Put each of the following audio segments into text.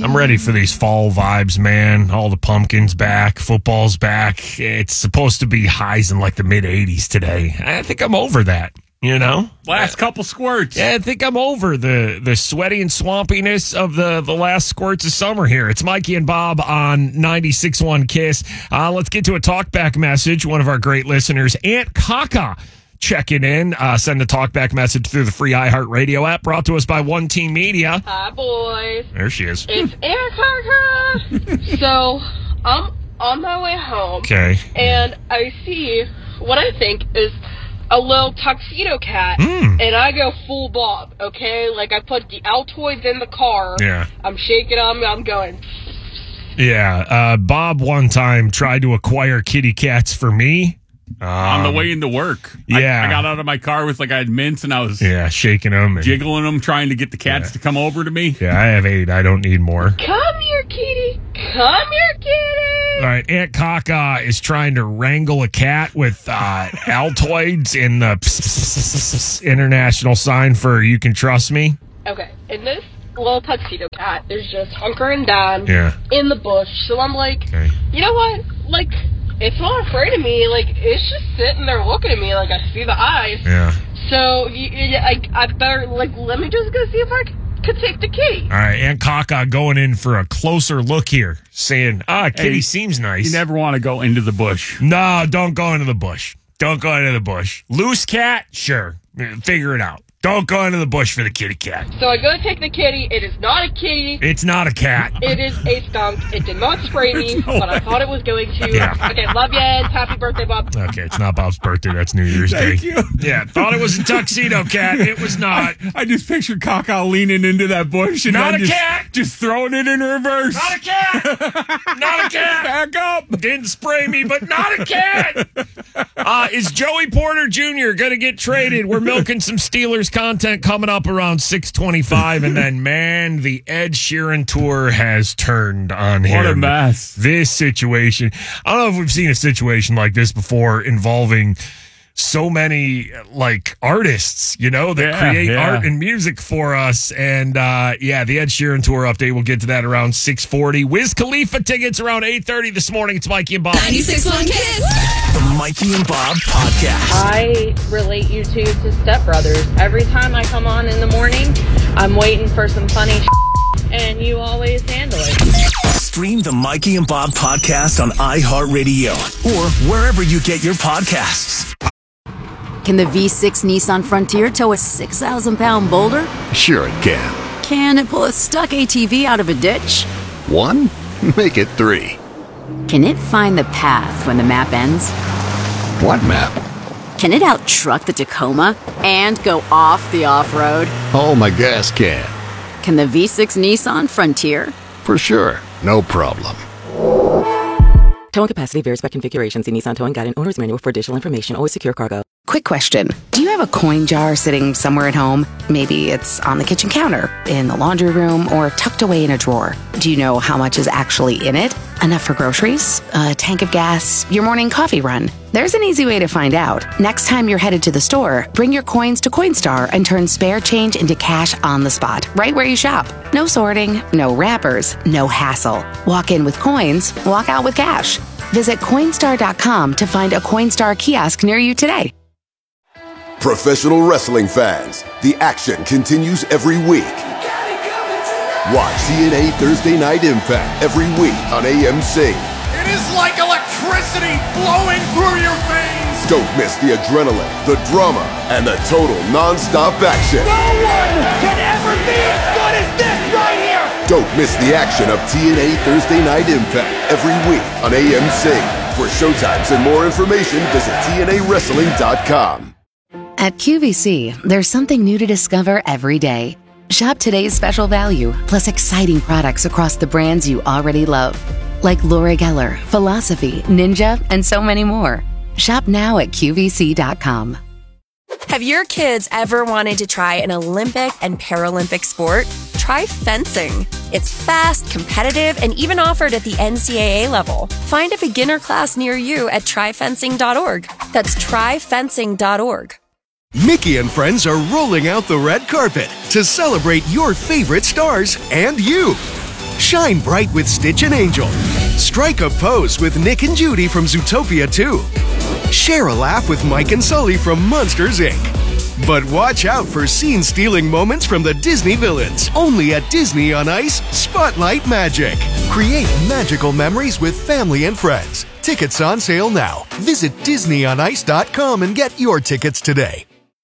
I'm ready for these fall vibes, man. All the pumpkins back, football's back. It's supposed to be highs in like the mid-80s today. I think I'm over that, you know? Last couple squirts. Yeah, I think I'm over the sweaty and swampiness of the last squirts of summer here. It's Mikey and Bob on 96.1 KISS. Let's get to a talkback message. One of our great listeners, Aunt Kaka, checking in. Send a talkback message through the free iHeartRadio app, brought to us by One Team Media. Hi, boys. There she is. It's Aunt Kaka. So, I'm on my way home. Okay. And I see what I think is a little tuxedo cat, and I go full Bob, okay? Like, I put the Altoids in the car. Yeah. I'm shaking them, I'm going. Yeah. Bob one time tried to acquire kitty cats for me. On the way into work. Yeah. I got out of my car with, I had mints, and I was shaking them. And, jiggling them, trying to get the cats to come over to me. Yeah, I have 8. I don't need more. Come here, kitty. Come here, kitty. All right, Aunt Kaka is trying to wrangle a cat with Altoids in the international sign for "You Can Trust Me." Okay, and this little tuxedo cat is just hunkering down in the bush. So I'm like, you know what? Like, it's not afraid of me. Like, it's just sitting there looking at me. Like, I see the eyes. Yeah. So I better, let me just go see if I could take the kitty. All right, Aunt Kaka going in for a closer look here, saying, kitty seems nice. You never want to go into the bush. No, don't go into the bush. Don't go into the bush. Loose cat? Sure. Figure it out. Don't go into the bush for the kitty cat. So I go to take the kitty. It is not a kitty. It's not a cat. It is a skunk. It did not spray me, but I thought it was going to. Yeah. Okay, love you, Ed. Happy birthday, Bob. Okay, it's not Bob's birthday. That's New Year's Day. Thank you. Yeah, thought it was a tuxedo cat. It was not. I just pictured Kaka leaning into that bush and not a cat. Just throwing it in reverse. Not a cat. Not a cat. Back up. Didn't spray me, but not a cat. Is Joey Porter Jr. going to get traded? We're milking some Steelers content coming up around 6:25, and then, man, the Ed Sheeran tour has turned on him. What a mess. This situation. I don't know if we've seen a situation like this before involving so many artists, that create art and music for us. And the Ed Sheeran tour update, we'll get to that around 6:40. Wiz Khalifa tickets around 8:30 this morning. It's Mikey and Bob. 96.1 KISS. The Mikey and Bob Podcast. I relate you two to Step Brothers. Every time I come on in the morning, I'm waiting for some funny and you always handle it. Stream the Mikey and Bob Podcast on iHeartRadio or wherever you get your podcasts. Can the V6 Nissan Frontier tow a 6,000-pound boulder? Sure it can. Can it pull a stuck ATV out of a ditch? 1? Make it 3. Can it find the path when the map ends? What map? Can it out-truck the Tacoma and go off the off-road? Oh, my gas can. Can the V6 Nissan Frontier? For sure. No problem. Towing capacity varies by configuration. See Nissan Towing Guide and Owner's Manual for additional information. Always secure cargo. Quick question. Do you have a coin jar sitting somewhere at home? Maybe it's on the kitchen counter, in the laundry room, or tucked away in a drawer. Do you know how much is actually in it? Enough for groceries? A tank of gas? Your morning coffee run? There's an easy way to find out. Next time you're headed to the store, bring your coins to Coinstar and turn spare change into cash on the spot, right where you shop. No sorting, no wrappers, no hassle. Walk in with coins, walk out with cash. Visit Coinstar.com to find a Coinstar kiosk near you today. Professional wrestling fans, the action continues every week. Watch TNA Thursday Night Impact every week on AMC. It is like electricity flowing through your veins. Don't miss the adrenaline, the drama, and the total non-stop action. No one can ever be as good as this right here. Don't miss the action of TNA Thursday Night Impact every week on AMC. For showtimes and more information, visit TNAWrestling.com. At QVC, there's something new to discover every day. Shop today's special value, plus exciting products across the brands you already love. Like Laura Geller, Philosophy, Ninja, and so many more. Shop now at QVC.com. Have your kids ever wanted to try an Olympic and Paralympic sport? Try fencing. It's fast, competitive, and even offered at the NCAA level. Find a beginner class near you at tryfencing.org. That's tryfencing.org. Mickey and friends are rolling out the red carpet to celebrate your favorite stars and you. Shine bright with Stitch and Angel. Strike a pose with Nick and Judy from Zootopia 2. Share a laugh with Mike and Sully from Monsters, Inc. But watch out for scene-stealing moments from the Disney villains. Only at Disney on Ice Spotlight Magic. Create magical memories with family and friends. Tickets on sale now. Visit DisneyOnIce.com and get your tickets today.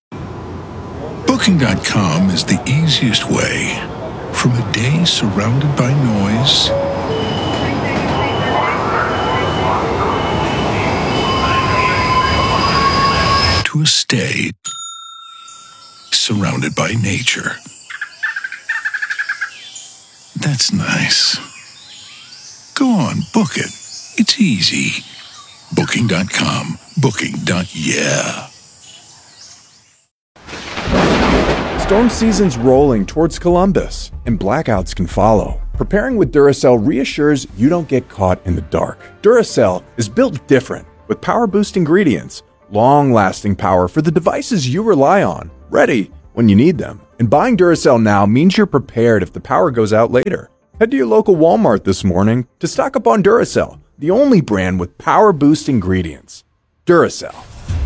Booking.com is the easiest way from a day surrounded by noise to a stay surrounded by nature. That's nice. Go on, book it. It's easy. Booking.com. Booking.yeah. Storm season's rolling towards Columbus, and blackouts can follow. Preparing with Duracell reassures you don't get caught in the dark. Duracell is built different, with power-boost ingredients, long-lasting power for the devices you rely on, ready when you need them. And buying Duracell now means you're prepared if the power goes out later. Head to your local Walmart this morning to stock up on Duracell, the only brand with power-boost ingredients. Duracell.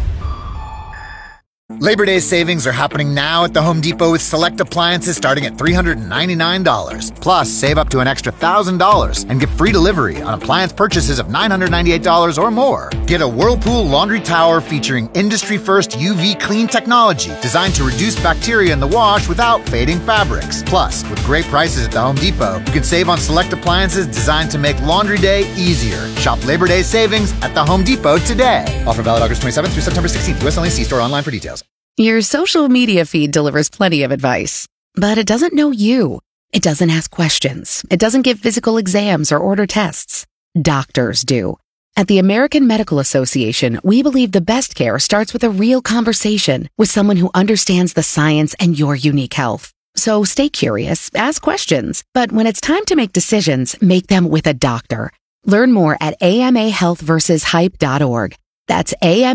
Labor Day savings are happening now at the Home Depot with select appliances starting at $399. Plus, save up to an extra $1,000 and get free delivery on appliance purchases of $998 or more. Get a Whirlpool laundry tower featuring industry-first UV clean technology designed to reduce bacteria in the wash without fading fabrics. Plus, with great prices at the Home Depot, you can save on select appliances designed to make laundry day easier. Shop Labor Day savings at the Home Depot today. Offer valid August 27th through September 16th. US only. See store online for details. Your social media feed delivers plenty of advice, but it doesn't know you. It doesn't ask questions. It doesn't give physical exams or order tests. Doctors do. At the American Medical Association, we believe the best care starts with a real conversation with someone who understands the science and your unique health. So stay curious, ask questions, but when it's time to make decisions, make them with a doctor. Learn more at amahealthversushype.org. That's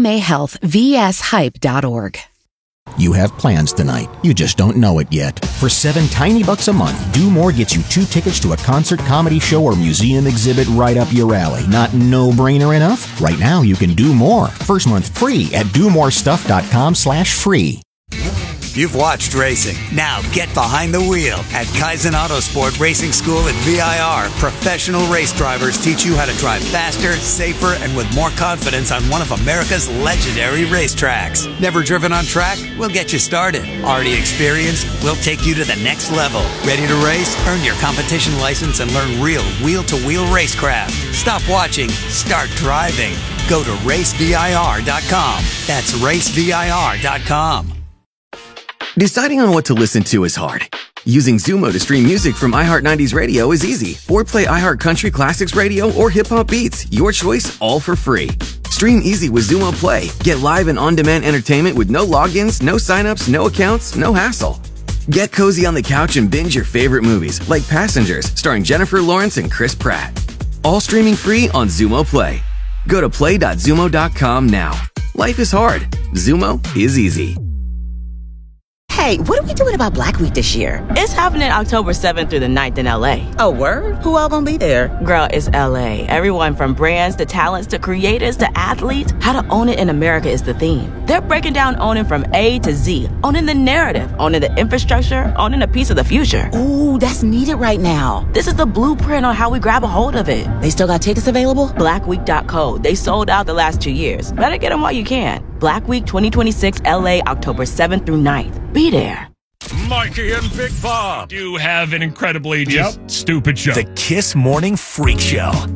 amahealthvshype.org. You have plans tonight. You just don't know it yet. For $7 tiny bucks a month, Do More gets you 2 tickets to a concert, comedy show, or museum exhibit right up your alley. Not no-brainer enough? Right now, you can do more. First month free at domorestuff.com/free. You've watched racing. Now get behind the wheel. At Kaizen Autosport Racing School at VIR, professional race drivers teach you how to drive faster, safer, and with more confidence on one of America's legendary racetracks. Never driven on track? We'll get you started. Already experienced? We'll take you to the next level. Ready to race? Earn your competition license and learn real wheel-to-wheel racecraft. Stop watching. Start driving. Go to racevir.com. That's racevir.com. Deciding on what to listen to is hard. Using Zumo to stream music from iHeart 90s Radio is easy. Or play iHeart Country Classics Radio or Hip Hop Beats. Your choice, all for free. Stream easy with Zumo Play. Get live and on-demand entertainment with no logins, no signups, no accounts, no hassle. Get cozy on the couch and binge your favorite movies, like Passengers, starring Jennifer Lawrence and Chris Pratt. All streaming free on Zumo Play. Go to play.zumo.com now. Life is hard. Zumo is easy. Hey, what are we doing about Black Week this year? It's happening October 7th through the 9th in LA. Oh, word? Who all gonna be there? Girl, it's LA. Everyone from brands to talents to creators to athletes. How to own it in America is the theme. They're breaking down owning from A to Z. Owning the narrative, owning the infrastructure, owning a piece of the future. Ooh, that's needed right now. This is the blueprint on how we grab a hold of it. They still got tickets available? Blackweek.co. They sold out the last 2 years. Better get them while you can. Black Week 2026 LA, October 7th through 9th. Be there. Mikey and Big Bob. You have an incredibly just stupid show. The Kiss Morning Freak Show.